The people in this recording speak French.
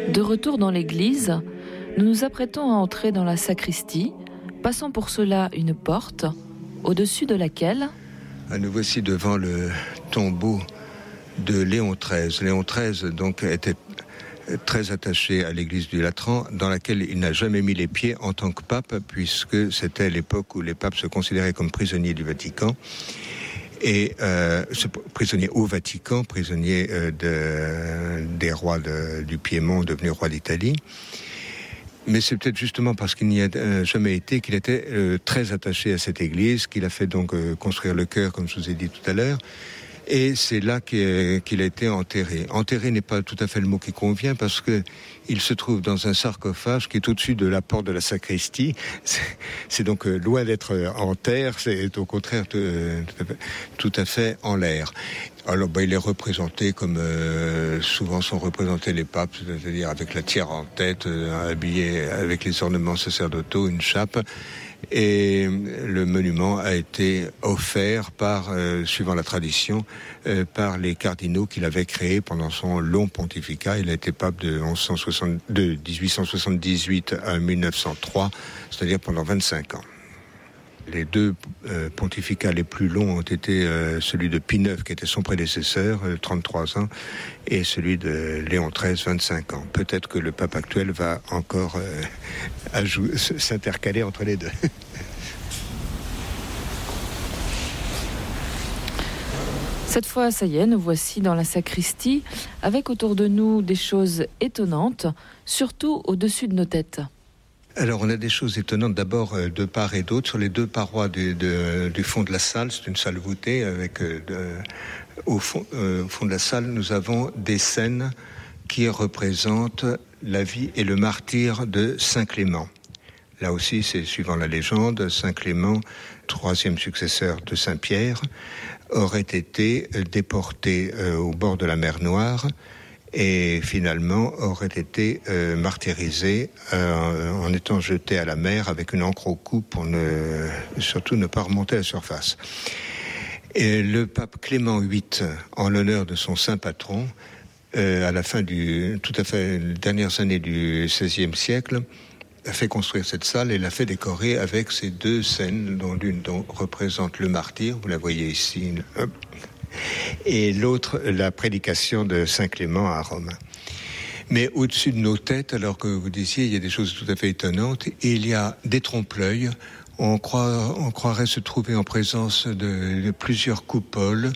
De retour dans l'église, nous nous apprêtons à entrer dans la sacristie, passant pour cela une porte, au-dessus de laquelle... Nous voici devant le tombeau de Léon XIII. Léon XIII donc était très attaché à l'église du Latran, dans laquelle il n'a jamais mis les pieds en tant que pape, puisque c'était l'époque où les papes se considéraient comme prisonniers du Vatican. Et prisonnier au Vatican, prisonnier des rois du Piémont, devenus rois d'Italie. Mais c'est peut-être justement parce qu'il n'y a jamais été qu'il était très attaché à cette église, qu'il a fait donc construire le chœur, comme je vous ai dit tout à l'heure. Et c'est là qu'il a été enterré. Enterré n'est pas tout à fait le mot qui convient, parce que il se trouve dans un sarcophage qui est au-dessus de la porte de la sacristie. C'est donc loin d'être en terre, c'est au contraire tout à fait en l'air. Alors il est représenté comme souvent sont représentés les papes, c'est-à-dire avec la tiare en tête, habillé avec les ornements sacerdotaux, une chape. Et le monument a été offert suivant la tradition, par les cardinaux qu'il avait créés pendant son long pontificat. Il a été pape de 1878 à 1903, c'est-à-dire pendant 25 ans. Les deux pontificats les plus longs ont été celui de Pie IX, qui était son prédécesseur, 33 ans, et celui de Léon XIII, 25 ans. Peut-être que le pape actuel va encore s'intercaler entre les deux. Cette fois, ça y est, nous voici dans la sacristie, avec autour de nous des choses étonnantes, surtout au-dessus de nos têtes. Alors, on a des choses étonnantes, d'abord de part et d'autre, sur les deux parois du fond de la salle. C'est une salle voûtée, avec au fond de la salle, nous avons des scènes qui représentent la vie et le martyre de Saint Clément. Là aussi, c'est suivant la légende, Saint Clément, troisième successeur de Saint Pierre, aurait été déporté au bord de la mer Noire, et finalement aurait été martyrisé en étant jeté à la mer avec une ancre au cou pour surtout ne pas remonter à la surface. Et le pape Clément VIII, en l'honneur de son saint patron, à la fin les dernières années du XVIe siècle, a fait construire cette salle et l'a fait décorer avec ces deux scènes, dont l'une représente le martyr, vous la voyez ici, et l'autre, la prédication de Saint Clément à Rome. Mais au-dessus de nos têtes, alors que vous disiez, il y a des choses tout à fait étonnantes, il y a des trompe-l'œil. On croirait se trouver en présence de plusieurs coupoles